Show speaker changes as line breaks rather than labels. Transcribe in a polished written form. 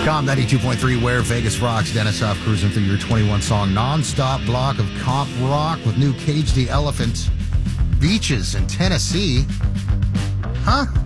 COM 92.3, where Vegas rocks. Dennis Hoff cruising through your 21-song non-stop block of comp rock with new Cage the Elephant, Beaches in Tennessee. Huh?